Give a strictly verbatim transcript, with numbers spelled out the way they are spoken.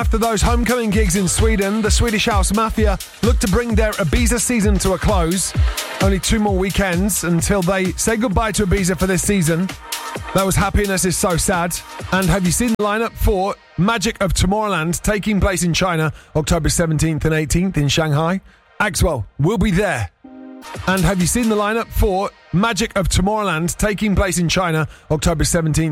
After those homecoming gigs in Sweden, the Swedish House Mafia look to bring their Ibiza season to a close. Only two more weekends until they say goodbye to Ibiza for this season. That was Happiness Is So Sad. And have you seen the lineup for Magic of Tomorrowland taking place in China, October seventeenth and eighteenth in Shanghai? Axwell will be there. And have you seen the lineup for Magic of Tomorrowland taking place in China, October seventeenth